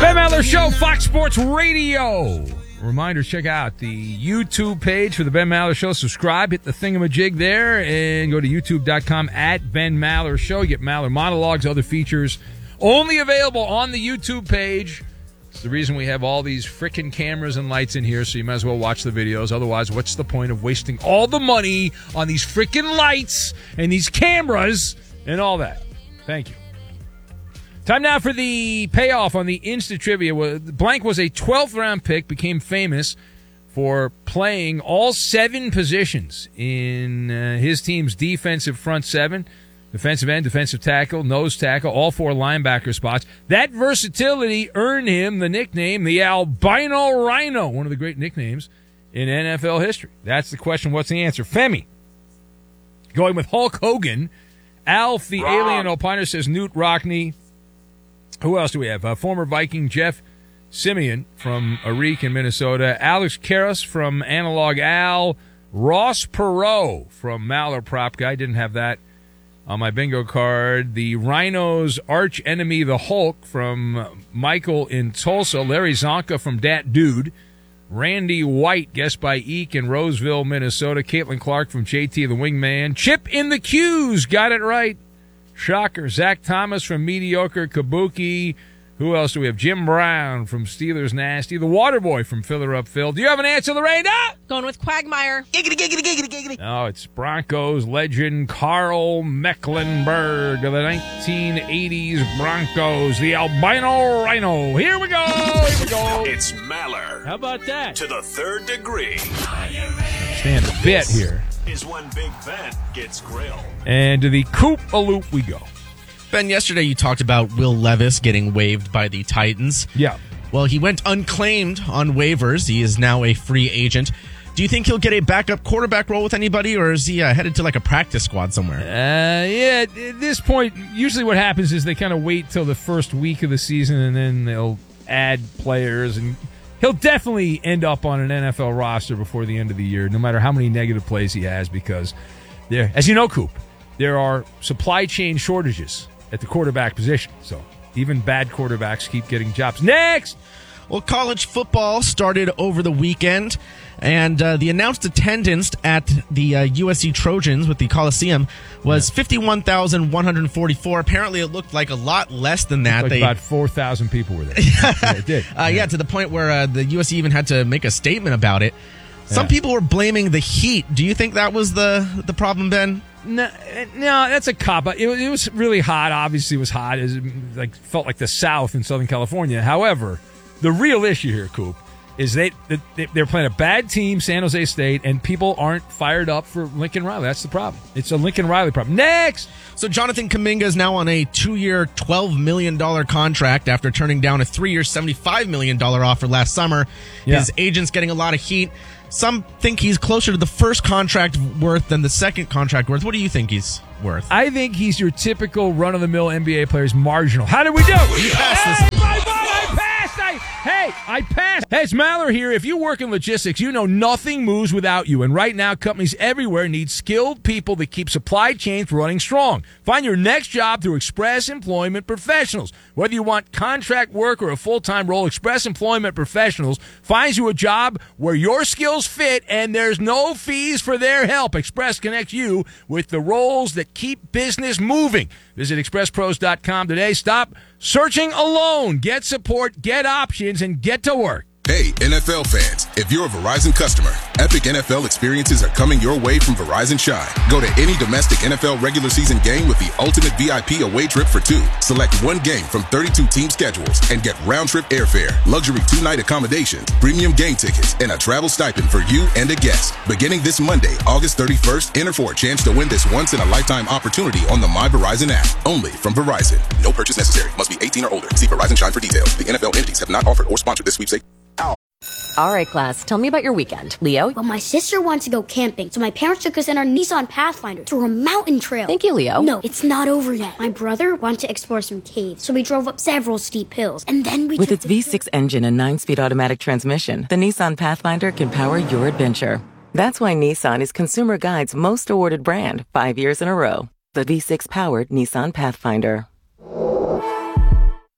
Ben Maller Show, Fox Sports Radio. Reminder, check out the YouTube page for the Ben Maller Show. Subscribe, hit the thingamajig there, and go to youtube.com at Ben Maller Show. You get Maller monologues, other features, only available on the YouTube page. It's the reason we have all these frickin' cameras and lights in here, so you might as well watch the videos. Otherwise, what's the point of wasting all the money on these frickin' lights and these cameras and all that? Thank you. Time now for the payoff on the Insta Trivia. Blank was a 12th-round pick, became famous for playing all 7 positions in his team's defensive front 7, defensive end, defensive tackle, nose tackle, all 4 linebacker spots. That versatility earned him the nickname the Albino Rhino, one of the great nicknames in NFL history. That's the question. What's the answer? Femi. Going with Hulk Hogan. Alf, the alien opiner, says Newt Rockney. Who else do we have? Former Viking Jeff Simeon from Arik in Minnesota. Alex Karras from Analog Al. Ross Perot from Maller Prop Guy. Didn't have that on my bingo card. The Rhinos' arch enemy, the Hulk, from Michael in Tulsa. Larry Zonka from Dat Dude. Randy White, guessed by Eek in Roseville, Minnesota. Caitlin Clark from JT the Wingman. Chip in the Q's, got it right. Shocker. Zach Thomas from Mediocre Kabuki. Who else do we have? Jim Brown from Steelers Nasty. The Waterboy from Filler Up Phil. Do you have an answer, Lorraine? Going with Quagmire. Giggity, giggity, giggity, giggity. No, it's Broncos legend Carl Mecklenburg of the 1980s Broncos. The Albino Rhino. Here we go. Here we go. It's Maller. How about that? To the third degree. Stand a bit here. Is when Big Ben gets grilled. And to the Coop-a-Loop we go. Ben, yesterday you talked about Will Levis getting waived by the Titans. Yeah. Well, he went unclaimed on waivers. He is now a free agent. Do you think he'll get a backup quarterback role with anybody, or is he headed to like a practice squad somewhere? Yeah, at this point, usually what happens is they kind of wait till the first week of the season, and then they'll add players, and he'll definitely end up on an NFL roster before the end of the year, no matter how many negative plays he has, because there, as you know, Coop, there are supply chain shortages at the quarterback position. So even bad quarterbacks keep getting jobs. Next! Well, college football started over the weekend, and the announced attendance at the USC Trojans with the Coliseum was 51,144. Apparently, it looked like a lot less than that. About 4,000 people were there. Yeah, it did. Yeah, to the point where the USC even had to make a statement about it. Some people were blaming the heat. Do you think that was the problem, Ben? No, that's a cop-out. It was really hot. Obviously, it was hot. It felt like the South in Southern California. However, the real issue here, Coop, is they're playing a bad team, San Jose State, and people aren't fired up for Lincoln Riley. That's the problem. It's a Lincoln Riley problem. Next! So Jonathan Kuminga is now on a 2-year, $12 million contract after turning down a 3-year, $75 million offer last summer. Yeah. His agent's getting a lot of heat. Some think he's closer to the first contract worth than the second contract worth. What do you think he's worth? I think he's your typical run-of-the-mill NBA player's marginal. How did we do? You passed this. I passed. Hey, it's Maller here. If you work in logistics, you know nothing moves without you. And right now, companies everywhere need skilled people that keep supply chains running strong. Find your next job through Express Employment Professionals. Whether you want contract work or a full-time role, Express Employment Professionals finds you a job where your skills fit and there's no fees for their help. Express connects you with the roles that keep business moving. Visit expresspros.com today. Stop searching alone. Get support, get options, and get to work. Hey, NFL fans, if you're a Verizon customer, epic NFL experiences are coming your way from Verizon Shine. Go to any domestic NFL regular season game with the ultimate VIP away trip for 2. Select one game from 32 team schedules and get round-trip airfare, luxury 2-night accommodations, premium game tickets, and a travel stipend for you and a guest. Beginning this Monday, August 31st, enter for a chance to win this once-in-a-lifetime opportunity on the My Verizon app. Only from Verizon. No purchase necessary. Must be 18 or older. See Verizon Shine for details. The NFL entities have not offered or sponsored this sweepstakes. All right, class, tell me about your weekend. Leo? Well, my sister wants to go camping, so my parents took us in our Nissan Pathfinder through a mountain trail. Thank you, Leo. No, it's not over yet. My brother wanted to explore some caves, so we drove up several steep hills, and then we With its V6 engine and 9-speed automatic transmission, the Nissan Pathfinder can power your adventure. That's why Nissan is Consumer Guide's most awarded brand 5 years in a row. The V6-powered Nissan Pathfinder.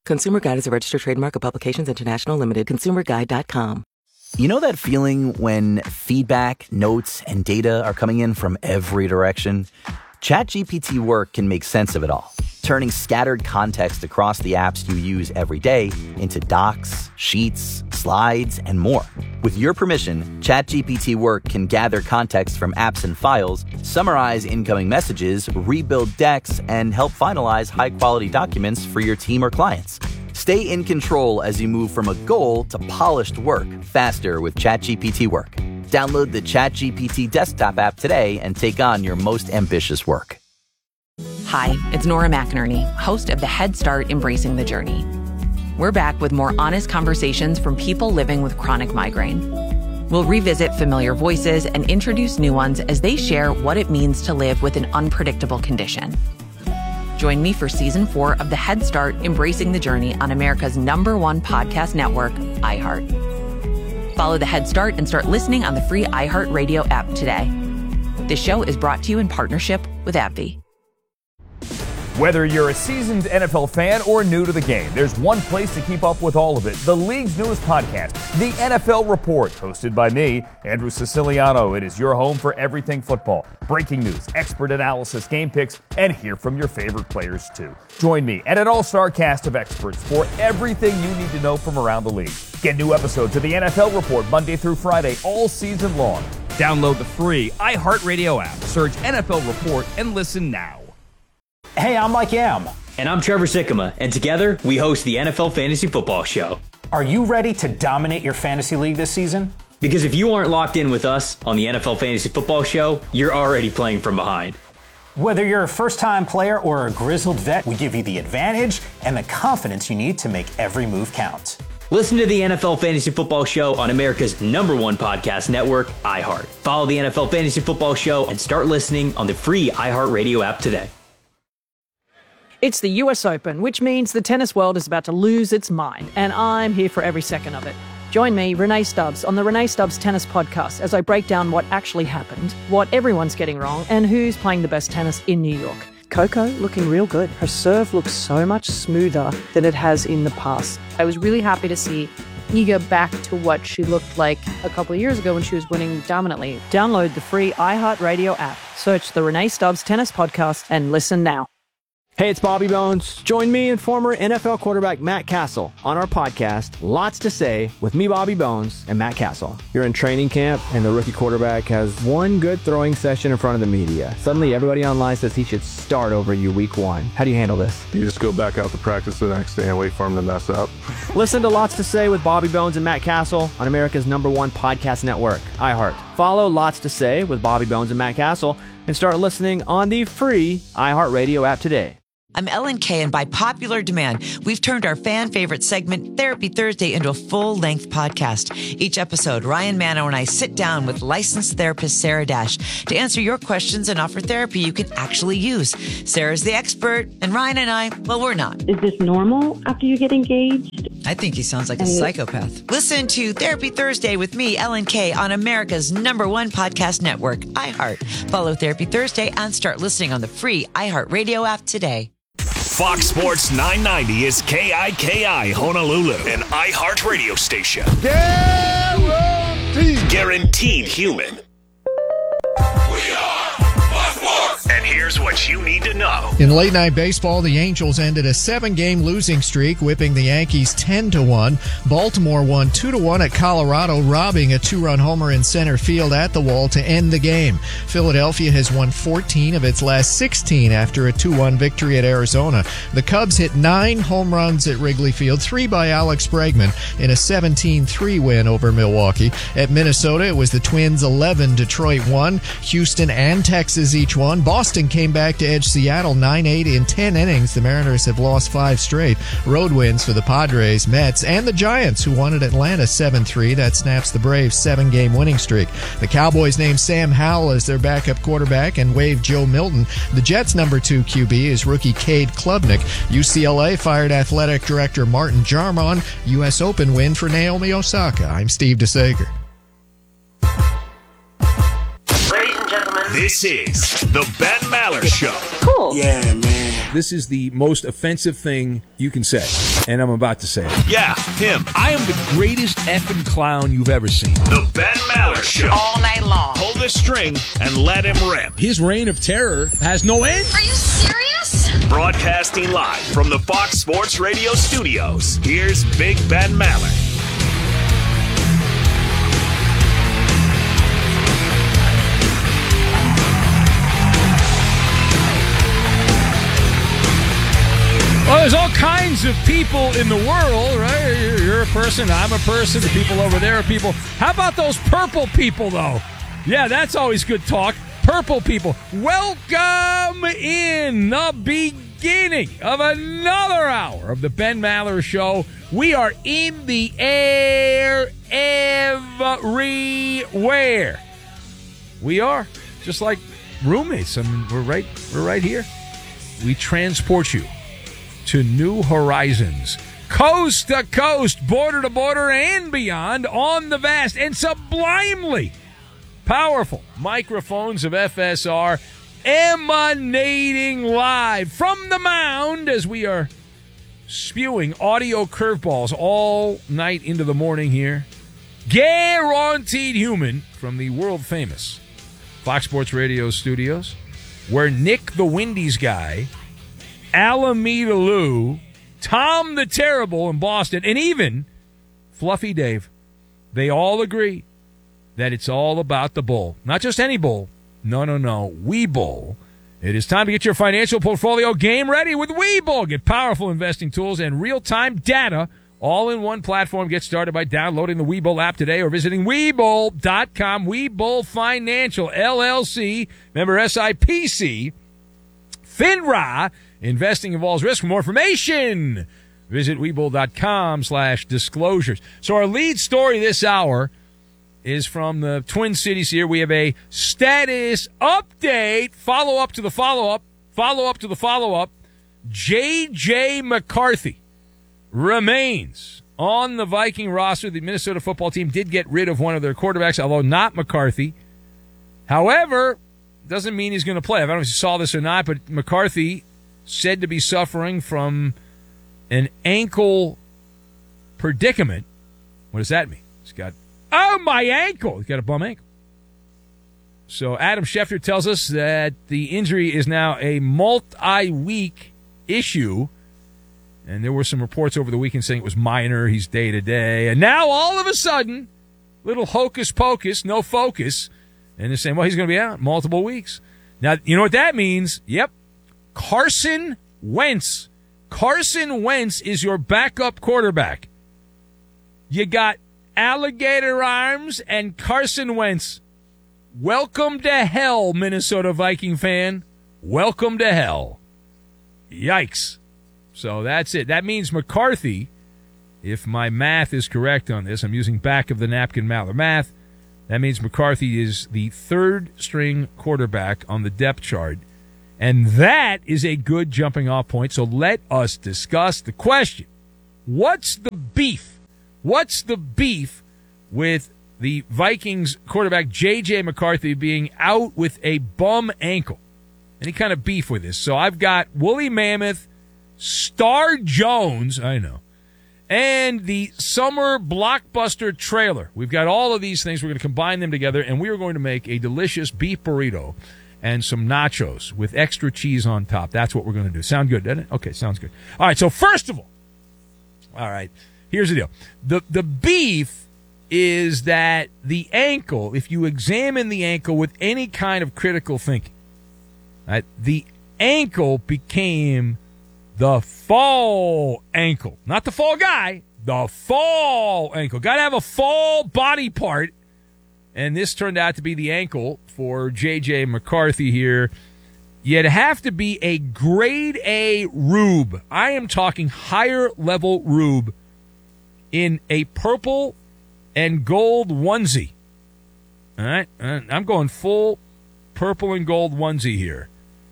Consumer Guide is a registered trademark of Publications International Limited. ConsumerGuide.com. You know that feeling when feedback, notes, and data are coming in from every direction? ChatGPT Work can make sense of it all, turning scattered context across the apps you use every day into docs, sheets, slides, and more. With your permission, ChatGPT Work can gather context from apps and files, summarize incoming messages, rebuild decks, and help finalize high-quality documents for your team or clients. Stay in control as you move from a goal to polished work faster with ChatGPT Work. Download the ChatGPT desktop app today and take on your most ambitious work. Hi, it's Nora McInerney, host of the Head Start Embracing the Journey. We're back with more honest conversations from people living with chronic migraine. We'll revisit familiar voices and introduce new ones as they share what it means to live with an unpredictable condition. Join me for Season 4 of the Head Start Embracing the Journey on America's #1 podcast network, iHeart. Follow the Head Start and start listening on the free iHeartRadio app today. This show is brought to you in partnership with AbbVie. Whether you're a seasoned NFL fan or new to the game, there's one place to keep up with all of it. The league's newest podcast, The NFL Report, hosted by me, Andrew Siciliano. It is your home for everything football. Breaking news, expert analysis, game picks, and hear from your favorite players too. Join me and an all-star cast of experts for everything you need to know from around the league. Get new episodes of The NFL Report Monday through Friday all season long. Download the free iHeartRadio app. Search NFL Report and listen now. Hey, I'm Mike Yam. And I'm Trevor Sikkema, and together we host the NFL Fantasy Football Show. Are you ready to dominate your fantasy league this season? Because if you aren't locked in with us on the NFL Fantasy Football Show, you're already playing from behind. Whether you're a first-time player or a grizzled vet, we give you the advantage and the confidence you need to make every move count. Listen to the NFL Fantasy Football Show on America's #1 podcast network, iHeart. Follow the NFL Fantasy Football Show and start listening on the free iHeartRadio app today. It's the US Open, which means the tennis world is about to lose its mind, and I'm here for every second of it. Join me, Renee Stubbs, on the Renee Stubbs Tennis Podcast as I break down what actually happened, what everyone's getting wrong, and who's playing the best tennis in New York. Coco looking real good. Her serve looks so much smoother than it has in the past. I was really happy to see Iga back to what she looked like a couple of years ago when she was winning dominantly. Download the free iHeartRadio app. Search the Renee Stubbs Tennis Podcast and listen now. Hey, it's Bobby Bones. Join me and former NFL quarterback Matt Castle on our podcast, Lots to Say, with me, Bobby Bones, and Matt Castle. You're in training camp, and the rookie quarterback has one good throwing session in front of the media. Suddenly, everybody online says he should start over you week 1. How do you handle this? You just go back out to practice the next day and wait for him to mess up. Listen to Lots to Say with Bobby Bones and Matt Castle on America's #1 podcast network, iHeart. Follow Lots to Say with Bobby Bones and Matt Castle and start listening on the free iHeartRadio app today. I'm Ellen Kay, and by popular demand, we've turned our fan favorite segment, Therapy Thursday, into a full-length podcast. Each episode, Ryan Manno and I sit down with licensed therapist Sarah Dash to answer your questions and offer therapy you can actually use. Sarah's the expert, and Ryan and I, well, we're not. Is this normal after you get engaged? I think he sounds like a psychopath. Listen to Therapy Thursday with me, Ellen Kay, on America's #1 podcast network, iHeart. Follow Therapy Thursday and start listening on the free iHeartRadio app today. Fox Sports 990 is KIKI Honolulu, an iHeart radio station. Guaranteed human. We are Fox Sports. And here's what you need to know. In late night baseball, the Angels ended a 7-game losing streak, whipping the Yankees 10-1. Baltimore won 2-1 at Colorado, robbing a 2-run homer in center field at the wall to end the game. Philadelphia has won 14 of its last 16 after a 2-1 victory at Arizona. The Cubs hit 9 home runs at Wrigley Field, 3 by Alex Bregman in a 17-3 win over Milwaukee. At Minnesota, it was the Twins 11, Detroit 1. Houston and Texas each won. Boston came back to edge Seattle 9-8 in 10 innings. The Mariners have lost 5 straight. Road wins for the Padres, Mets, and the Giants, who won at Atlanta 7-3. That snaps the Braves' 7-game winning streak. The Cowboys named Sam Howell as their backup quarterback and waived Joe Milton. The Jets' #2 QB is rookie Cade Klubnik. UCLA fired athletic director Martin Jarmon. U.S. Open win for Naomi Osaka. I'm Steve DeSager. This is the Ben Maller Show. Cool. Yeah, man. this is the most offensive thing you can say, and I'm about to say it. Yeah, him. I am the greatest effing clown you've ever seen. The Ben Maller Show. All night long. Pull the string and let him rip. His reign of terror has no end. Are you serious? Broadcasting live from the Fox Sports Radio studios, here's Big Ben Maller. Well, there's all kinds of people in the world, right? You're a person, I'm a person, the people over there are people. How about those purple people, though? Yeah, that's always good talk. Purple people. Welcome in the beginning of another hour of the Ben Maller Show. We are in the air everywhere. We are, just like roommates. I mean, we're right here. We transport you to new horizons, coast to coast, border to border, and beyond on the vast and sublimely powerful microphones of FSR, emanating live from the mound as we are spewing audio curveballs all night into the morning here. Guaranteed human from the world-famous Fox Sports Radio studios, where Nick the Wendy's guy, Alameda Lou, Tom the Terrible in Boston, and even Fluffy Dave, they all agree that it's all about the bull. Not just any bull. No. Webull. It is time to get your financial portfolio game ready with Webull. Get powerful investing tools and real-time data all in one platform. Get started by downloading the Webull app today or visiting Webull.com. Webull Financial, LLC, member SIPC, FINRA. Investing involves risk. For more information, visit Webull.com/disclosures. So our lead story this hour is from the Twin Cities here. We have a status update, follow-up to the follow-up, follow-up to the follow-up. J.J. McCarthy remains on the Viking roster. The Minnesota football team did get rid of one of their quarterbacks, although not McCarthy. However, doesn't mean he's going to play. I don't know if you saw this or not, but McCarthy said to be suffering from an ankle predicament. What does that mean? He's got, my ankle. He's got a bum ankle. So Adam Schefter tells us that the injury is now a multi-week issue. And there were some reports over the weekend saying it was minor, he's day-to-day. And now all of a sudden, little hocus-pocus, no focus. And they're saying, well, he's going to be out multiple weeks. Now, you know what that means? Yep. Carson Wentz. Carson Wentz is your backup quarterback. You got alligator arms and Carson Wentz. Welcome to hell, Minnesota Viking fan. Welcome to hell. Yikes. So that's it. That means McCarthy, if my math is correct on this, I'm using back-of-the-napkin Maller math, that means McCarthy is the third-string quarterback on the depth chart. And that is a good jumping-off point. So let us discuss the question. What's the beef? What's the beef with the Vikings quarterback J.J. McCarthy being out with a bum ankle? Any kind of beef with this? So I've got Woolly Mammoth, Star Jones, I know, and the summer blockbuster trailer. We've got all of these things. We're going to combine them together, and we are going to make a delicious beef burrito and some nachos with extra cheese on top. That's what we're going to do. Sound good, doesn't it? Okay, sounds good. All right, so first of all right, here's the deal. The beef is that the ankle, if you examine the ankle with any kind of critical thinking, right, the ankle became the fall ankle. Not the fall guy, the fall ankle. Got to have a fall body part. And this turned out to be the ankle for J.J. McCarthy here. You'd have to be a grade A rube. I am talking higher level rube in a purple and gold onesie. All right? I'm going full purple and gold onesie here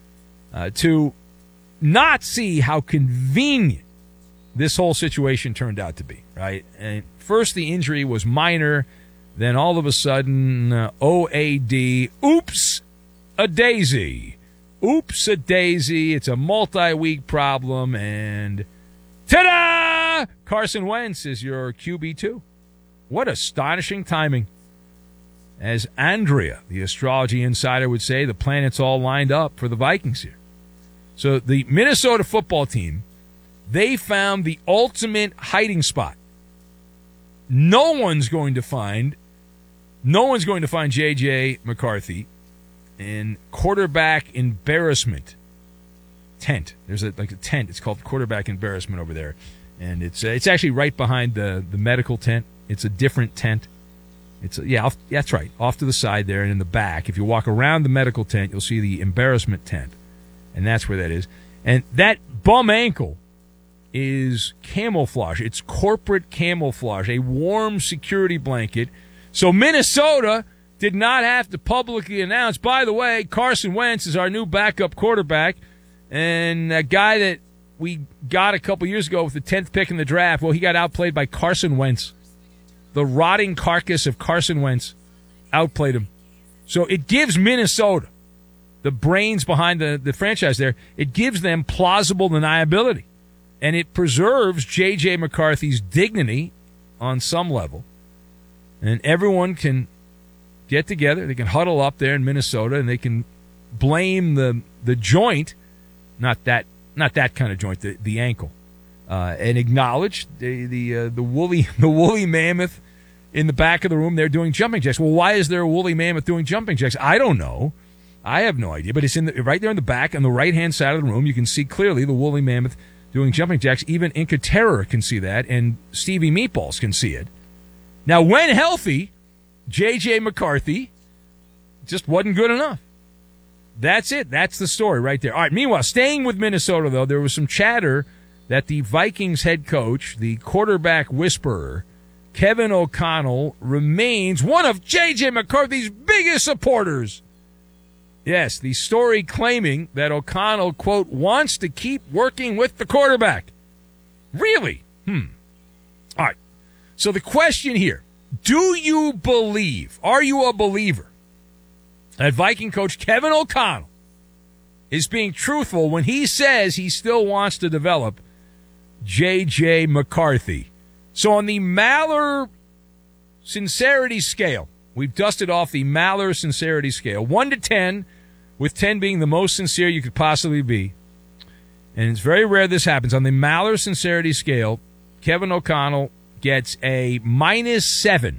to not see how convenient this whole situation turned out to be, right? And first the injury was minor. Then all of a sudden, OAD, oops, a daisy. oops-a-daisy. It's a multi-week problem, and ta-da! Carson Wentz is your QB2. What astonishing timing. As Andrea, the astrology insider, would say, the planets all lined up for the Vikings here. So the Minnesota football team, they found the ultimate hiding spot. No one's going to find J.J. McCarthy in quarterback embarrassment tent. There's a tent. It's called quarterback embarrassment over there. And it's actually right behind the medical tent. It's a different tent. That's right, off to the side there and in the back. If you walk around the medical tent, you'll see the embarrassment tent, and that's where that is. And that bum ankle is camouflage. It's corporate camouflage, a warm security blanket. So Minnesota did not have to publicly announce, by the way, Carson Wentz is our new backup quarterback, and a guy that we got a couple years ago with the 10th pick in the draft, well, he got outplayed by Carson Wentz. The rotting carcass of Carson Wentz outplayed him. So it gives Minnesota, the brains behind the franchise there, it gives them plausible deniability. And it preserves J.J. McCarthy's dignity on some level. And everyone can get together. They can huddle up there in Minnesota, and they can blame the joint, not that kind of joint, the ankle, and acknowledge the woolly mammoth in the back of the room. They're doing jumping jacks. Well, why is there a woolly mammoth doing jumping jacks? I don't know. I have no idea. But it's right there in the back on the right-hand side of the room. You can see clearly the woolly mammoth doing jumping jacks. Even Inca Terror can see that, and Stevie Meatballs can see it. Now, when healthy, J.J. McCarthy just wasn't good enough. That's it. That's the story right there. All right, meanwhile, staying with Minnesota, though, there was some chatter that the Vikings head coach, the quarterback whisperer, Kevin O'Connell, remains one of J.J. McCarthy's biggest supporters. Yes, the story claiming that O'Connell, quote, wants to keep working with the quarterback. Really? All right. So the question here, are you a believer that Viking coach Kevin O'Connell is being truthful when he says he still wants to develop J.J. McCarthy? So on the Maller sincerity scale, we've dusted off the Maller sincerity scale, 1 to 10, with 10 being the most sincere you could possibly be. And it's very rare this happens. On the Maller sincerity scale, Kevin O'Connell gets a -7.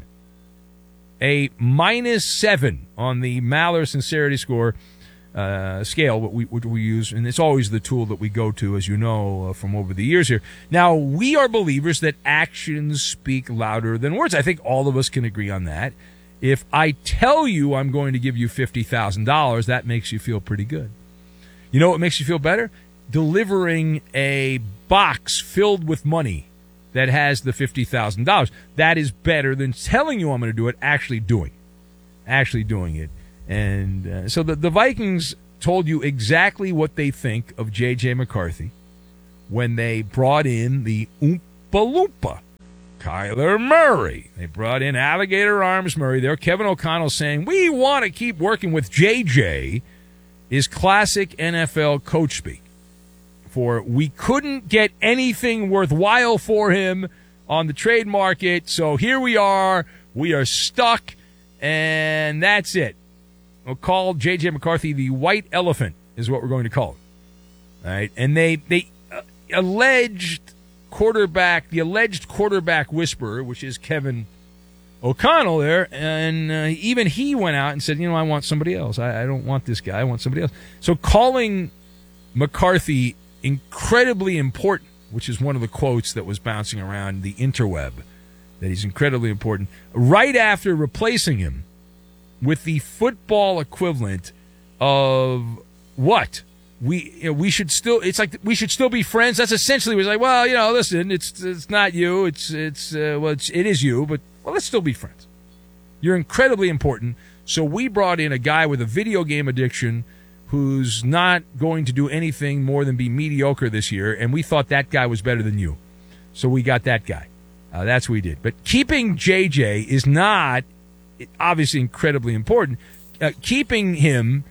A -7 on the Maller sincerity score scale, what we use, and it's always the tool that we go to, as you know, from over the years here. Now, we are believers that actions speak louder than words. I think all of us can agree on that. If I tell you I'm going to give you $50,000, that makes you feel pretty good. You know what makes you feel better? Delivering a box filled with money that has the $50,000. That is better than telling you I'm going to do it, actually doing it. And so the Vikings told you exactly what they think of J.J. McCarthy when they brought in the Oompa Loompa, Kyler Murray. They brought in Alligator Arms Murray there. Kevin O'Connell saying, we want to keep working with J.J. is classic NFL coach speak. For we couldn't get anything worthwhile for him on the trade market, so here we are stuck, and that's it. We'll call J.J. McCarthy the white elephant is what we're going to call him. All right, and the alleged quarterback whisperer, which is Kevin O'Connell there, and even he went out and said, I want somebody else. I don't want this guy. I want somebody else. So calling McCarthy incredibly important, which is one of the quotes that was bouncing around the interweb, that he's incredibly important, right after replacing him with the football equivalent of what? We should still, it's like we should still be friends. That's essentially, it's like, well, listen, it's not you, it is you, but let's still be friends. You're incredibly important. So we brought in a guy with a video game addiction who's not going to do anything more than be mediocre this year, and we thought that guy was better than you. So we got that guy. That's what we did. But keeping JJ is not obviously incredibly important. Keeping him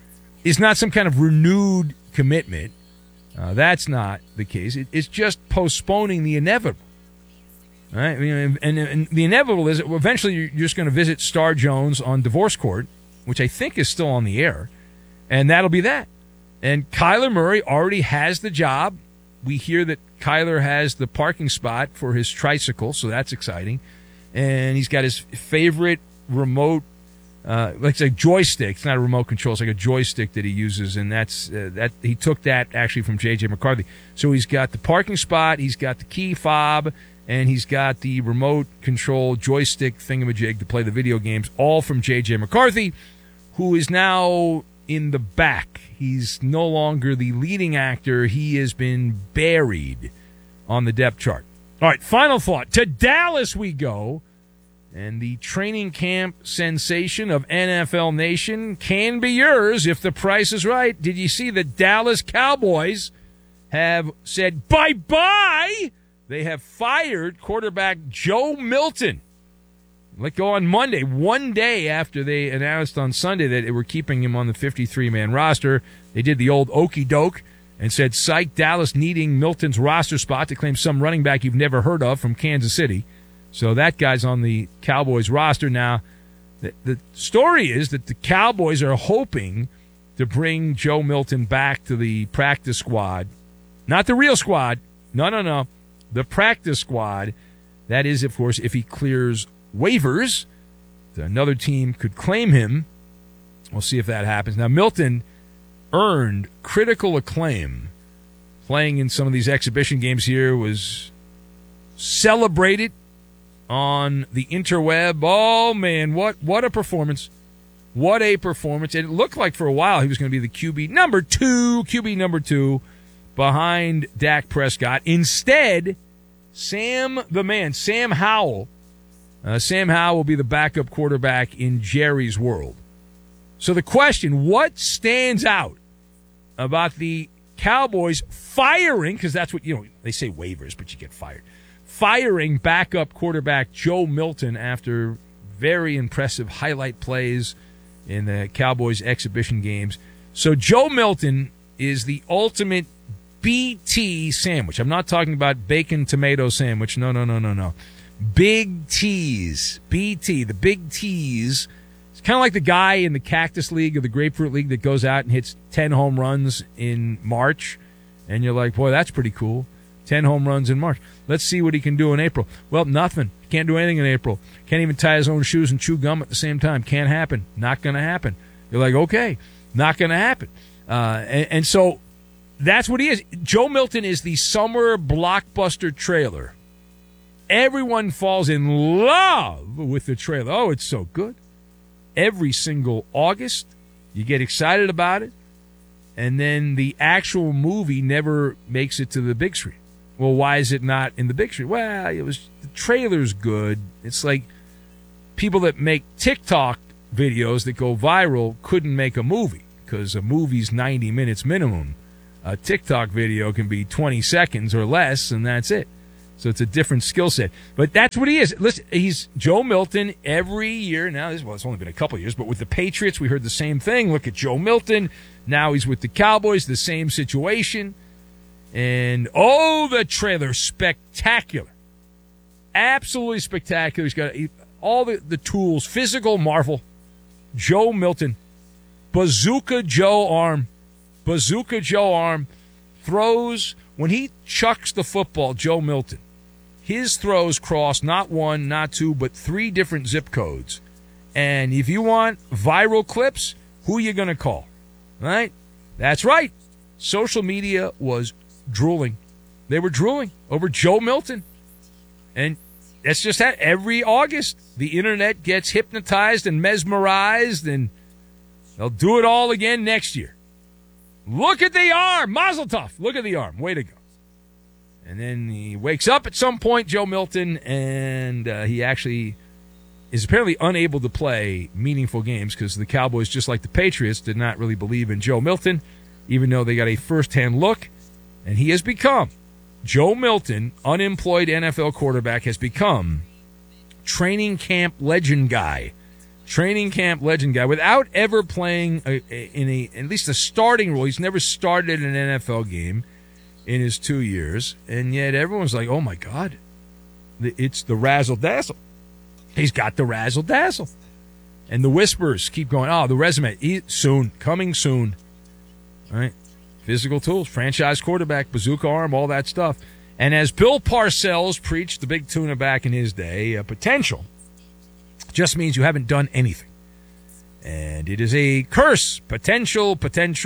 is not some kind of renewed commitment. That's not the case. It's just postponing the inevitable. Right? I mean, and the inevitable is that eventually you're just going to visit Star Jones on Divorce Court, which I think is still on the air, and that'll be that. And Kyler Murray already has the job. We hear that Kyler has the parking spot for his tricycle, so that's exciting. And he's got his favorite remote, like a joystick. It's not a remote control; it's like a joystick that he uses, and that's that. He took that actually from J.J. McCarthy. So he's got the parking spot, he's got the key fob, and he's got the remote control joystick thingamajig to play the video games, all from J.J. McCarthy, who is now in the back. He's no longer the leading actor. He has been buried on the depth chart. All right, final thought. To Dallas we go. And the training camp sensation of NFL Nation can be yours if the price is right. Did you see the Dallas Cowboys have said bye-bye? They have fired quarterback Joe Milton. Let go on Monday, one day after they announced on Sunday that they were keeping him on the 53-man roster. They did the old okey doke and said, psych, Dallas needing Milton's roster spot to claim some running back you've never heard of from Kansas City. So that guy's on the Cowboys roster. Now, the story is that the Cowboys are hoping to bring Joe Milton back to the practice squad. Not the real squad. No. The practice squad. That is, of course, if he clears waivers, another team could claim him. We'll see if that happens. Now, Milton earned critical acclaim playing in some of these exhibition games here, was celebrated on the interweb. Oh, man, what a performance. What a performance. It looked like for a while he was going to be the QB number two behind Dak Prescott. Instead, Sam Howell will be the backup quarterback in Jerry's world. So the question, what stands out about the Cowboys firing, because that's what, they say waivers, but you get fired, firing backup quarterback Joe Milton after very impressive highlight plays in the Cowboys exhibition games. So Joe Milton is the ultimate BT sandwich. I'm not talking about bacon tomato sandwich. No. Big T's. BT, the Big T's. It's kind of like the guy in the Cactus League or the Grapefruit League that goes out and hits 10 home runs in March. And you're like, boy, that's pretty cool. 10 home runs in March. Let's see what he can do in April. Well, nothing. Can't do anything in April. Can't even tie his own shoes and chew gum at the same time. Can't happen. Not going to happen. You're like, okay, not going to happen. And so that's what he is. Joe Milton is the summer blockbuster trailer. Everyone falls in love with the trailer. Oh, it's so good. Every single August, you get excited about it, and then the actual movie never makes it to the big screen. Well, why is it not in the big screen? Well, the trailer's good. It's like people that make TikTok videos that go viral couldn't make a movie because a movie's 90 minutes minimum. A TikTok video can be 20 seconds or less, and that's it. So it's a different skill set. But that's what he is. Listen, he's Joe Milton every year. Now, it's only been a couple of years, but with the Patriots, we heard the same thing. Look at Joe Milton. Now he's with the Cowboys, the same situation. And, the trailer, spectacular. Absolutely spectacular. He's got all the tools, physical marvel. Joe Milton. Bazooka Joe arm. Throws. When he chucks the football, Joe Milton, his throws cross not one, not two, but 3 different zip codes. And if you want viral clips, who are you going to call? Right? That's right. Social media was drooling. They were drooling over Joe Milton. And that's just that. Every August, the internet gets hypnotized and mesmerized, and they'll do it all again next year. Look at the arm. Mazel tov. Look at the arm. Way to go. And then he wakes up at some point, Joe Milton, and he actually is apparently unable to play meaningful games because the Cowboys, just like the Patriots, did not really believe in Joe Milton, even though they got a first-hand look. And he has become, Joe Milton, unemployed NFL quarterback, has become training camp legend guy training camp legend guy, without ever playing at least a starting role. He's never started an NFL game in his 2 years, and yet everyone's like, oh, my God, it's the razzle-dazzle. He's got the razzle-dazzle. And the whispers keep going, oh, the resume, soon, coming soon. All right, physical tools, franchise quarterback, bazooka arm, all that stuff. And as Bill Parcells preached, the big tuna back in his day, potential just means you haven't done anything. And it is a curse. Potential.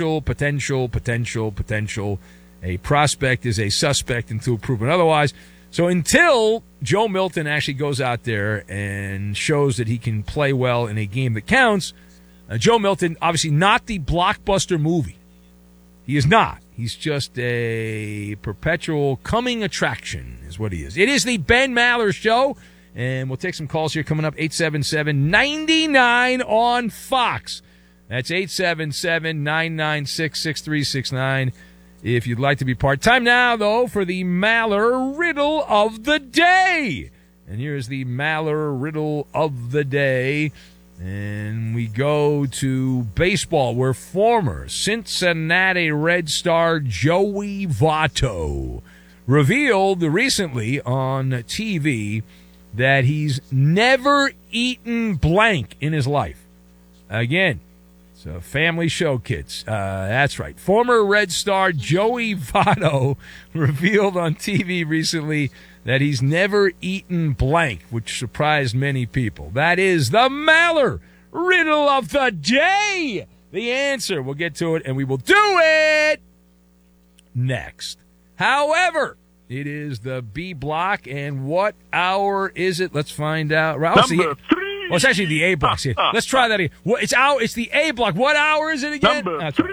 A prospect is a suspect until proven otherwise. So until Joe Milton actually goes out there and shows that he can play well in a game that counts, Joe Milton, obviously not the blockbuster movie. He is not. He's just a perpetual coming attraction is what he is. It is the Ben Maller Show, and we'll take some calls here coming up, 877-99 on Fox. That's 877-996-6369 if you'd like to be part. Time now, though, for the Maller Riddle of the Day. And here's the Maller Riddle of the Day. And we go to baseball, where former Cincinnati Red star Joey Votto revealed recently on TV that he's never eaten blank in his life. Again, it's a family show, kids. That's right. Former Red star Joey Votto revealed on TV recently that he's never eaten blank, which surprised many people. That is the Maller Riddle of the Day. The answer, we'll get to it, and we will do it next. However, it is the B block, and what hour is it? Let's find out. Number 3. Well, it's actually the A block. See, let's try that again. It's the A block. What hour is it again? Number 3.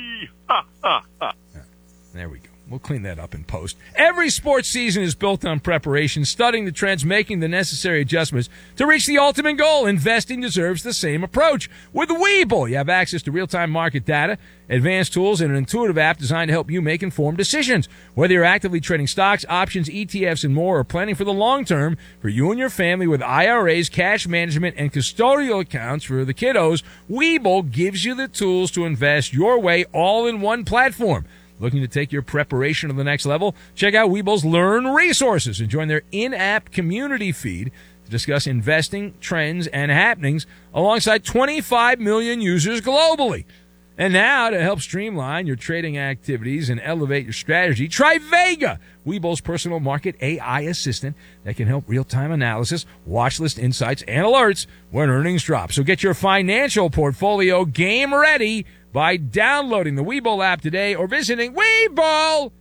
Right. There we go. We'll clean that up in post. Every sports season is built on preparation, studying the trends, making the necessary adjustments to reach the ultimate goal. Investing deserves the same approach. With Webull, you have access to real-time market data, advanced tools, and an intuitive app designed to help you make informed decisions. Whether you're actively trading stocks, options, ETFs, and more, or planning for the long term for you and your family with IRAs, cash management, and custodial accounts for the kiddos, Webull gives you the tools to invest your way all in one platform. Looking to take your preparation to the next level? Check out Webull's Learn Resources and join their in-app community feed to discuss investing, trends, and happenings alongside 25 million users globally. And now, to help streamline your trading activities and elevate your strategy, try Vega, Webull's personal market AI assistant that can help real-time analysis, watch list insights, and alerts when earnings drop. So get your financial portfolio game ready by downloading the Webull app today or visiting Webull.com.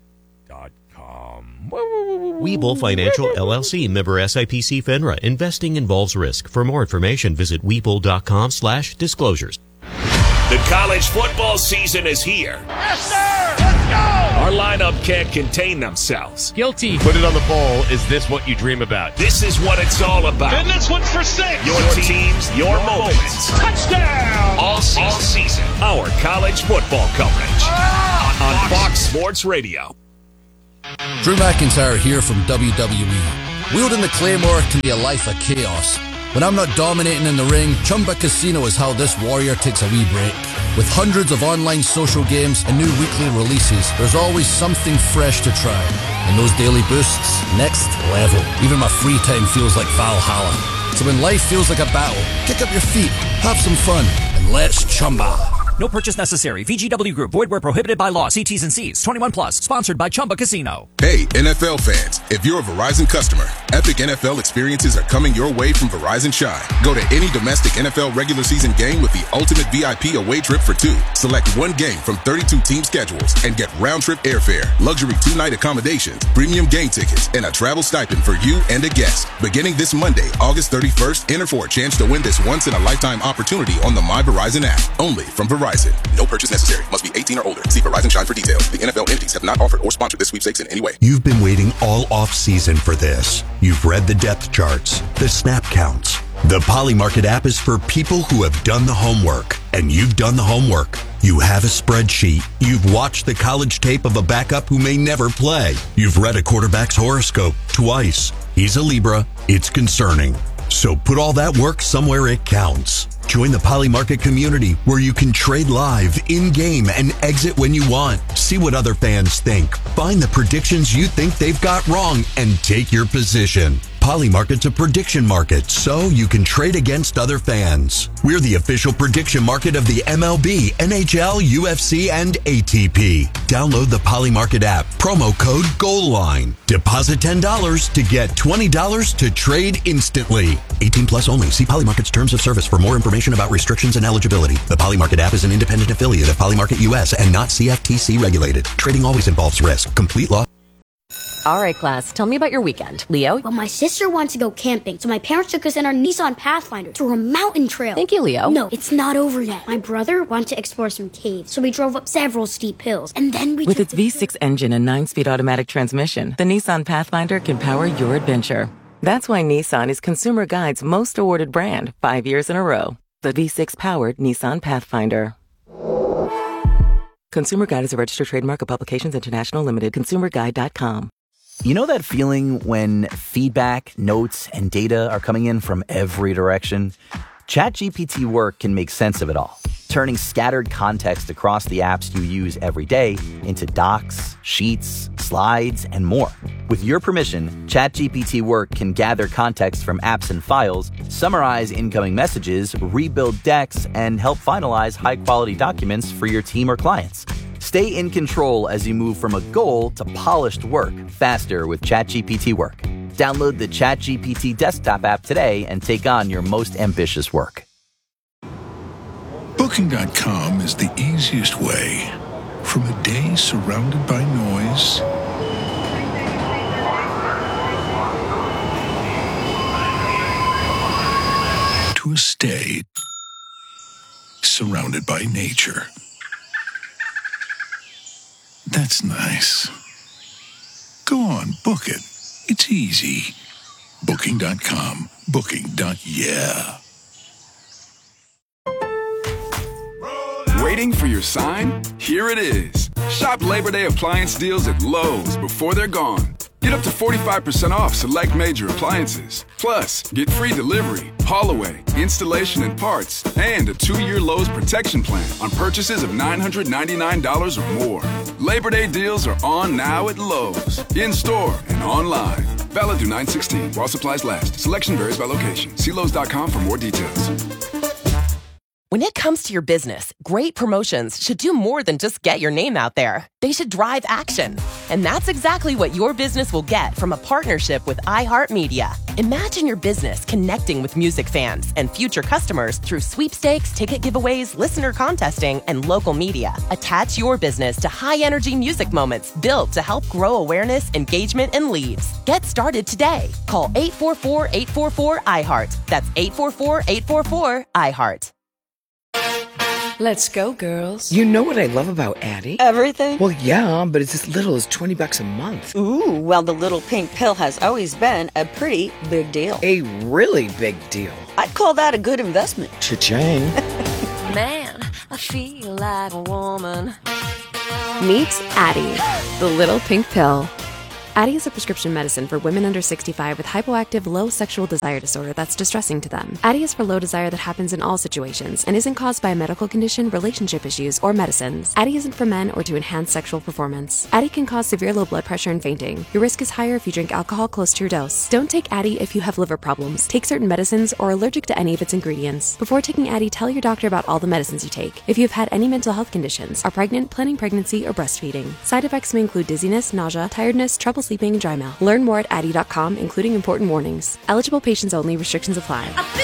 Webull Financial LLC, member SIPC FINRA. Investing involves risk. For more information, visit Webull.com/disclosures. The college football season is here. Yes, sir! Let's go! Our lineup can't contain themselves. Guilty. Put it on the bowl. Is this what you dream about? This is what it's all about. And this one's for 6. Your teams, your moments. Touchdown! All season. Our college football coverage on Fox Sports Radio. Drew McIntyre here from WWE. Wielding the Claymore can be a life of chaos. When I'm not dominating in the ring, Chumba Casino is how this warrior takes a wee break. With hundreds of online social games and new weekly releases, there's always something fresh to try. And those daily boosts, next level. Even my free time feels like Valhalla. So when life feels like a battle, kick up your feet, have some fun, and let's Chumba. No purchase necessary. VGW Group. Void where prohibited by law. See T's and C's. 21 plus. Sponsored by Chumba Casino. Hey, NFL fans. If you're a Verizon customer, epic NFL experiences are coming your way from Verizon Shine. Go to any domestic NFL regular season game with the ultimate VIP away trip for 2. Select one game from 32 team schedules and get round-trip airfare, luxury 2-night accommodations, premium game tickets, and a travel stipend for you and a guest. Beginning this Monday, August 31st, enter for a chance to win this once-in-a-lifetime opportunity on the My Verizon app. Only from Verizon. No purchase necessary. Must be 18 or older. See Verizon Shine for details. The NFL entities have not offered or sponsored this sweepstakes in any way. You've been waiting all off-season for this. You've read the depth charts, the snap counts. The Polymarket app is for people who have done the homework. And you've done the homework. You have a spreadsheet. You've watched the college tape of a backup who may never play. You've read a quarterback's horoscope twice. He's a Libra. It's concerning. So put all that work somewhere it counts. Join the Poly Market community where you can trade live, in-game, and exit when you want. See what other fans think. Find the predictions you think they've got wrong and take your position. Poly Market's a prediction market, so you can trade against other fans. We're the official prediction market of the MLB, NHL, UFC, and ATP. Download the Poly Market app. Promo code GOALLINE. Deposit $10 to get $20 to trade instantly. 18 plus only. See Poly Market's terms of service for more information about restrictions and eligibility. The Poly Market app is an independent affiliate of Poly Market US and not CFTC regulated. Trading always involves risk. Complete law. All right, class, tell me about your weekend. Leo? Well, my sister wants to go camping, so my parents took us in our Nissan Pathfinder through a mountain trail. Thank you, Leo. No, it's not over yet. My brother wanted to explore some caves, so we drove up several steep hills, and then we With its V6 engine and 9-speed automatic transmission, the Nissan Pathfinder can power your adventure. That's why Nissan is Consumer Guide's most awarded brand 5 years in a row. The V6-powered Nissan Pathfinder. Consumer Guide is a registered trademark of Publications International Limited. ConsumerGuide.com. You know that feeling when feedback, notes, and data are coming in from every direction? ChatGPT Work can make sense of it all, turning scattered context across the apps you use every day into docs, sheets, slides, and more. With your permission, ChatGPT Work can gather context from apps and files, summarize incoming messages, rebuild decks, and help finalize high-quality documents for your team or clients. Stay in control as you move from a goal to polished work faster with ChatGPT Work. Download the ChatGPT desktop app today and take on your most ambitious work. Booking.com is the easiest way. From a day surrounded by noise to a stay surrounded by nature. That's nice. Go on, book it. It's easy. Booking.com. Booking.yeah. Waiting for your sign? Here it is. Shop Labor Day appliance deals at Lowe's before they're gone. Get up to 45% off select major appliances. Plus, get free delivery, haul away, installation and parts, and a 2-year Lowe's protection plan on purchases of $999 or more. Labor Day deals are on now at Lowe's, in-store and online. Valid through 9/16 while supplies last. Selection varies by location. See Lowe's.com for more details. When it comes to your business, great promotions should do more than just get your name out there. They should drive action. And that's exactly what your business will get from a partnership with iHeartMedia. Imagine your business connecting with music fans and future customers through sweepstakes, ticket giveaways, listener contesting, and local media. Attach your business to high-energy music moments built to help grow awareness, engagement, and leads. Get started today. Call 844-844-iHeart. That's 844-844-iHeart. Let's go, girls. You know what I love about Addie? Everything? Well, yeah, but it's as little as $20 a month. Ooh, well, the little pink pill has always been a pretty big deal. A really big deal. I'd call that a good investment. Cha-ching. Man, I feel like a woman. Meet Addie, the little pink pill. Addie is a prescription medicine for women under 65 with hypoactive low sexual desire disorder that's distressing to them. Addie is for low desire that happens in all situations and isn't caused by a medical condition, relationship issues, or medicines. Addie isn't for men or to enhance sexual performance. Addie can cause severe low blood pressure and fainting. Your risk is higher if you drink alcohol close to your dose. Don't take Addie if you have liver problems, take certain medicines, or are allergic to any of its ingredients. Before taking Addie, tell your doctor about all the medicines you take. If you have had any mental health conditions, are pregnant, planning pregnancy, or breastfeeding. Side effects may include dizziness, nausea, tiredness, trouble sleeping, and dry mouth. Learn more at Addie.com, including important warnings. Eligible patients only. Restrictions apply.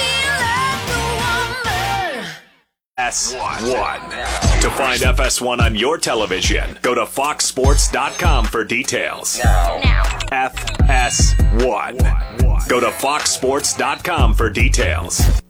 FS1. To find FS1 on your television, go to foxsports.com for details. FS1. Go to foxsports.com for details.